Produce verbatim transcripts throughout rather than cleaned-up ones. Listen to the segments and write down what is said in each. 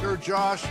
Sure, Josh.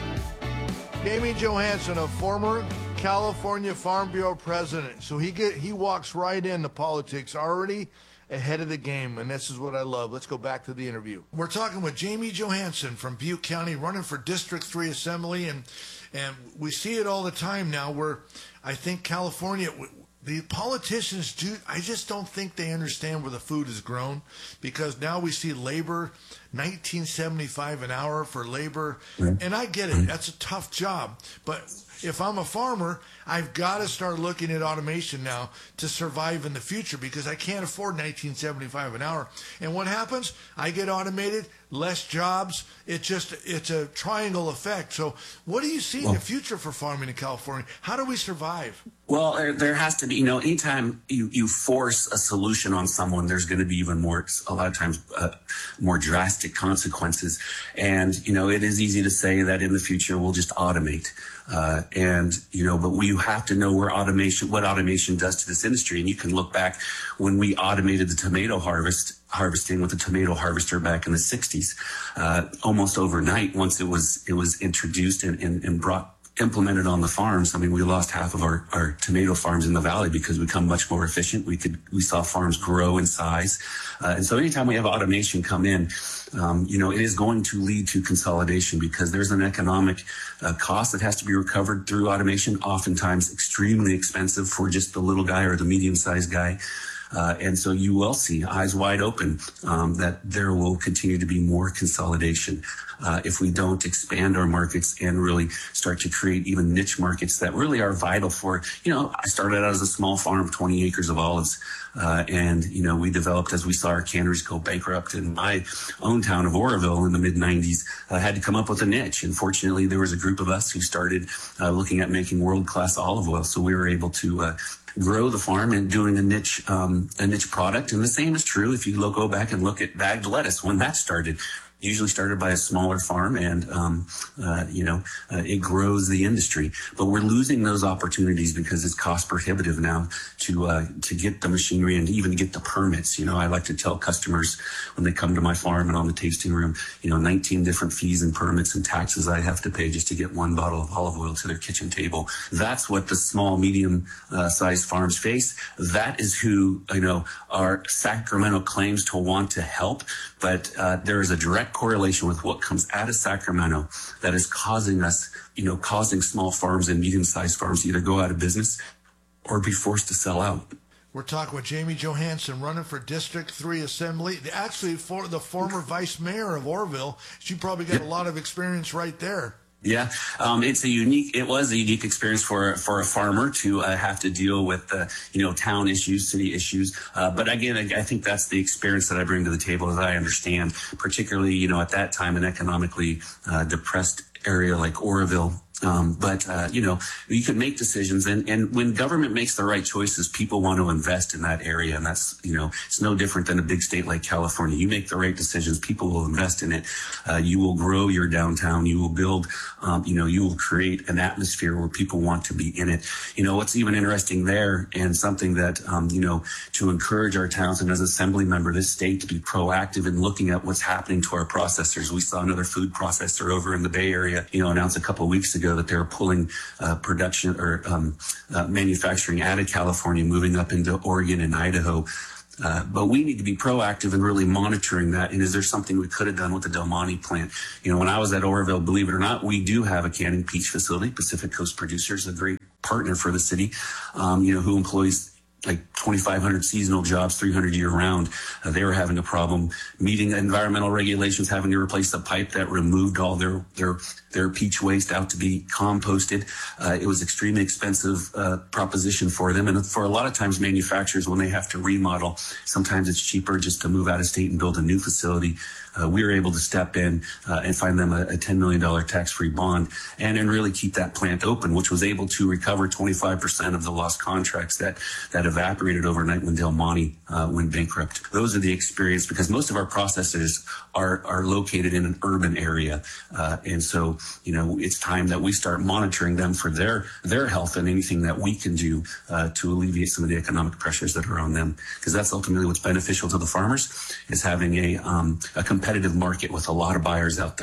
Jamie Johansson, a former California Farm Bureau president. So he get he walks right into politics already ahead of the game, and this is what I love. Let's go back to the interview. We're talking with Jamie Johansson from Butte County, running for District three Assembly, and and we see it all the time now where I think California, the politicians do, I just don't think they understand where the food is grown, because now we see labor, nineteen seventy-five an hour for labor, and I get it, that's a tough job, but if I'm a farmer, I've got to start looking at automation now to survive in the future, because I can't afford nineteen seventy-five an hour. And what happens? I get automated, less jobs. It just it's a triangle effect. So what do you see well, in the future for farming in California? How do we survive? Well, there, there has to be, you know, anytime you, you force a solution on someone, there's going to be even more, a lot of times, uh, more drastic consequences. And, you know, it is easy to say that in the future we'll just automate. Uh, and, you know, but we have to know where automation, what automation does to this industry. And you can look back when we automated the tomato harvest, harvesting with the tomato harvester back in the sixties, uh, almost overnight, once it was, it was introduced and, and, and brought, implemented on the farms. I mean, we lost half of our, our tomato farms in the valley because we become much more efficient. We could, we saw farms grow in size. Uh, and so anytime we have automation come in, um, you know, it is going to lead to consolidation, because there's an economic uh, cost that has to be recovered through automation, oftentimes extremely expensive for just the little guy or the medium-sized guy. Uh, and so you will see, eyes wide open, um, that there will continue to be more consolidation uh, if we don't expand our markets and really start to create even niche markets that really are vital for, you know, I started out as a small farm, twenty acres of olives. Uh, and, you know, we developed, as we saw our canneries go bankrupt in my own town of Oroville in the mid nineties, uh, had to come up with a niche. And fortunately, there was a group of us who started uh, looking at making world-class olive oil. So we were able to uh, grow the farm and doing a niche, um, a niche product. And the same is true if you look, go back and look at bagged lettuce when that started. Usually started by a smaller farm, and, um, uh, you know, uh, it grows the industry. But we're losing those opportunities because it's cost prohibitive now to, uh, to get the machinery and even get the permits. You know, I like to tell customers when they come to my farm and on the tasting room, you know, nineteen different fees and permits and taxes I have to pay just to get one bottle of olive oil to their kitchen table. That's what the small, medium uh, sized farms face. That is who, you know, our Sacramento claims to want to help. But uh, there is a direct correlation with what comes out of Sacramento that is causing us, you know, causing small farms and medium-sized farms to either go out of business or be forced to sell out. We're talking with Jamie Johansson, running for District three Assembly. Actually, for the former vice mayor of Oroville. She probably got a lot of experience right there. Yeah, um, it's a unique, it was a unique experience for, for a farmer to uh, have to deal with, uh, you know, town issues, city issues. Uh, but again, I, I think that's the experience that I bring to the table, as I understand, particularly, you know, at that time, an economically uh, depressed area like Oroville. Um, but, uh, you know, you can make decisions, and, and when government makes the right choices, people want to invest in that area. And that's, you know, it's no different than a big state like California. You make the right decisions, people will invest in it. Uh, you will grow your downtown. You will build, um, you know, you will create an atmosphere where people want to be in it. You know, what's even interesting there, and something that, um, you know, to encourage our towns and as assembly member of this state to be proactive in looking at what's happening to our processors. We saw another food processor over in the Bay Area, you know, announce a couple of weeks ago that they're pulling uh, production or um, uh, manufacturing out of California, moving up into Oregon and Idaho. Uh, but we need to be proactive in really monitoring that. And is there something we could have done with the Del Monte plant? You know, when I was at Oroville, believe it or not, we do have a canning peach facility. Pacific Coast Producers, a great partner for the city, um, you know, who employs like twenty-five hundred seasonal jobs, three hundred year round. Uh, they were having a problem meeting environmental regulations, having to replace the pipe that removed all their, their, their peach waste out to be composted. Uh, it was extremely expensive, uh, proposition for them. And for a lot of times manufacturers, when they have to remodel, sometimes it's cheaper just to move out of state and build a new facility. Uh, we were able to step in uh, and find them a, a ten million dollars tax-free bond and, and really keep that plant open, which was able to recover twenty-five percent of the lost contracts that, that evaporated overnight when Del Monte uh, went bankrupt. Those are the experience, because most of our processors are, are located in an urban area. Uh, and so, you know, it's time that we start monitoring them for their, their health and anything that we can do uh, to alleviate some of the economic pressures that are on them. Because that's ultimately what's beneficial to the farmers, is having a, um, a competitive market with a lot of buyers out there.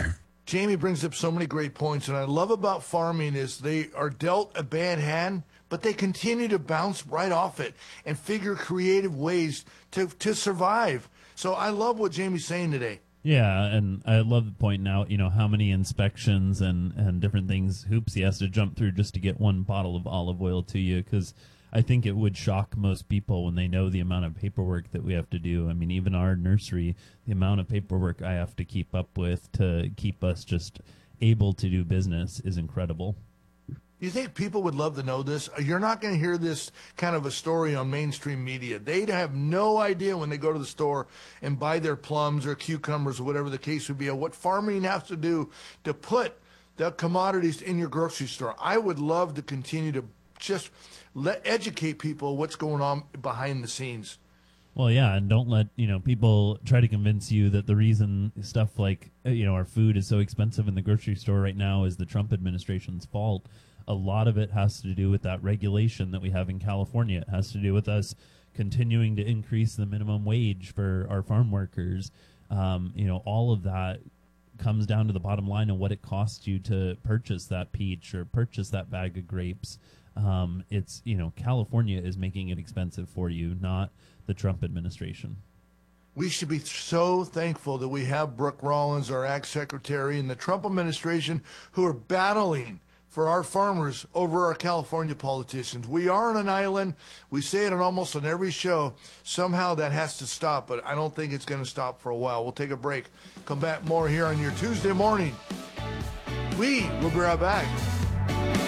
Jamie brings up so many great points, and I love about farming is they are dealt a bad hand, but they continue to bounce right off it and figure creative ways to, to survive. So I love what Jamie's saying today. Yeah, and I love pointing out, you know, how many inspections and, and different things, hoops he has to jump through just to get one bottle of olive oil to you, because I think it would shock most people when they know the amount of paperwork that we have to do. I mean, even our nursery, the amount of paperwork I have to keep up with to keep us just able to do business is incredible. You think people would love to know this? You're not going to hear this kind of a story on mainstream media. They have no idea when they go to the store and buy their plums or cucumbers or whatever the case would be, or what farming has to do to put the commodities in your grocery store. I would love to continue to just let educate people what's going on behind the scenes. Well, yeah, and don't let, you know, people try to convince you that the reason stuff like, you know, our food is so expensive in the grocery store right now is the Trump administration's fault. A lot of it has to do with that regulation that we have in California. It has to do with us continuing to increase the minimum wage for our farm workers. Um, you know, all of that comes down to the bottom line of what it costs you to purchase that peach or purchase that bag of grapes. Um, it's, you know, California is making it expensive for you, not the Trump administration. We should be so thankful that we have Brooke Rollins, our ag secretary, and the Trump administration who are battling for our farmers over our California politicians. We are on an island. We say it on almost on every show. Somehow that has to stop, but I don't think it's going to stop for a while. We'll take a break. Come back more here on your Tuesday morning. We will be right back.